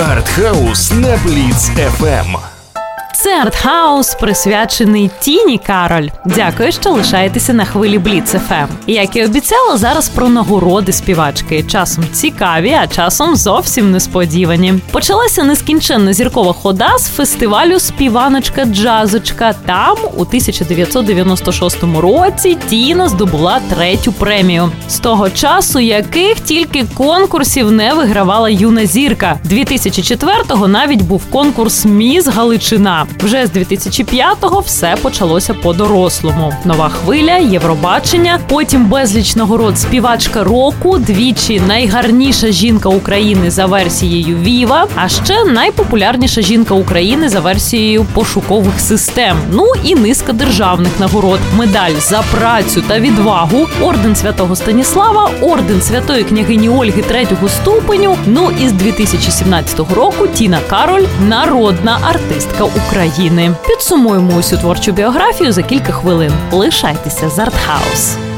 Артхаус на Бліц ФМ. Це Артхаус, присвячений Тіні Кароль. Дякую, що лишаєтеся на хвилі Бліц ФМ. Як і обіцяла, зараз про нагороди співачки. Часом цікаві, а часом зовсім несподівані. Почалася нескінченна зіркова хода з фестивалю «Співаночка-джазочка». Там у 1996 році Тіна здобула 3-ю премію. З того часу яких тільки конкурсів не вигравала юна зірка. 2004-го навіть був конкурс «Міс Галичина». Вже з 2005-го все почалося по-дорослому. Нова хвиля, Євробачення, потім безліч нагород співачка року, двічі найгарніша жінка України за версією Віва, а ще найпопулярніша жінка України за версією пошукових систем. Ну і низка державних нагород. Медаль за працю та відвагу, орден Святого Станіслава, орден Святої княгині Ольги 3-го ступеню. Ну і з 2017 року Тіна Кароль – народна артистка України. Підсумуємо усю творчу біографію за кілька хвилин. Лишайтеся з Артхаус.